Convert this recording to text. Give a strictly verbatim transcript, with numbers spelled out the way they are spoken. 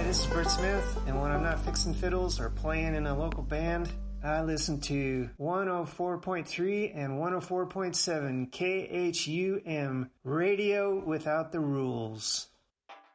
Hi, this is Bert Smith, and when I'm not fixing fiddles or playing in a local band, I listen to one oh four point three and one oh four point seven K H U M, Radio Without the Rules.